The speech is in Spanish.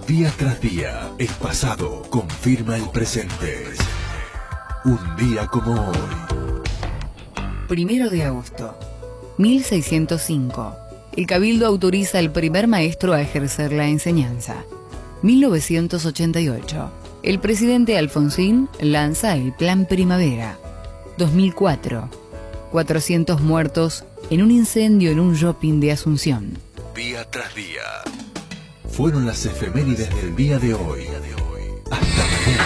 Día tras día, el pasado confirma el presente. Un día como hoy. 1 de agosto, 1605. El Cabildo autoriza al primer maestro a ejercer la enseñanza. 1988. El presidente Alfonsín lanza el Plan Primavera. 2004. 400 muertos en un incendio en un shopping de Asunción. Día tras día. Fueron las efemérides del día de hoy.